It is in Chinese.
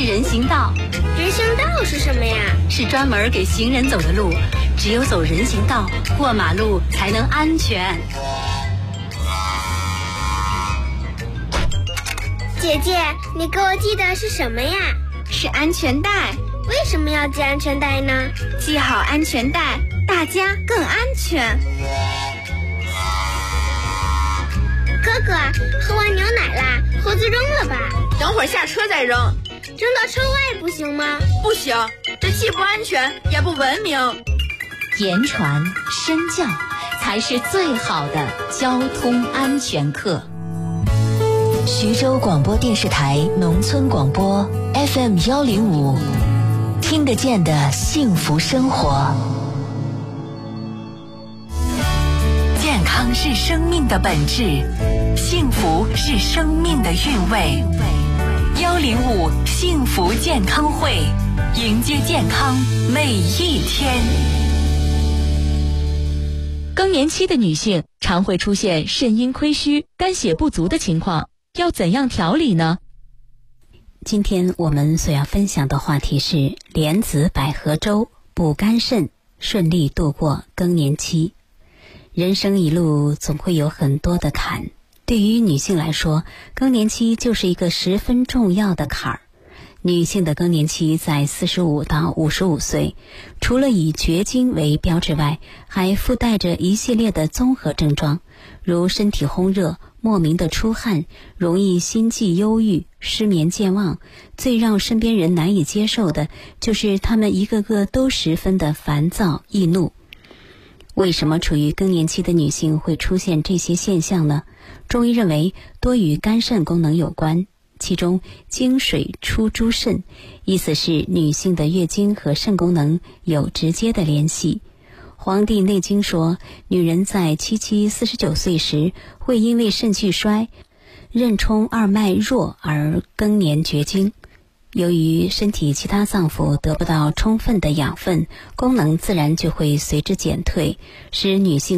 人行道。 人行道是什么呀？ 是专门给行人走的路，只有走人行道，过马路才能安全。 姐姐，你给我系的是什么呀？ 是安全带。 为什么要系安全带呢？ 系好安全带，大家更安全。 哥哥，喝完牛奶啦，盒子扔了吧。 等会儿下车再扔。 扔到车外不行吗？ 不行，这既不安全也不文明。 言传身教才是最好的交通安全课。 徐州广播电视台农村广播 FM105，听得见的幸福生活。健康是生命的本质，幸福是生命的韵味。105幸福健康会，迎接健康每一天。 更年期的女性常会出现肾阴亏虚、肝血不足的情况，要怎样调理呢？ 今天我们所要分享的话题是莲子百合粥补肝肾，顺利度过更年期。人生一路总会有很多的坎，对于女性来说，更年期就是一个十分重要的坎儿。女性的更年期在45到55岁，除了以绝经为标志外，还附带着一系列的综合症状，如身体烘热、莫名的出汗、容易心悸忧郁、失眠健忘。最让身边人难以接受的就是他们一个个都十分的烦躁易怒。为什么处于更年期的女性会出现这些现象呢？中医认为多与肝肾功能有关，其中经水出诸肾，意思是女性的月经和肾功能有直接的联系。黄帝内经说，女人在47-49岁时会因为肾气衰、任冲二脉弱而更年绝经。由于身体其他脏腑得不到充分的养分，功能自然就会随之减退，使女性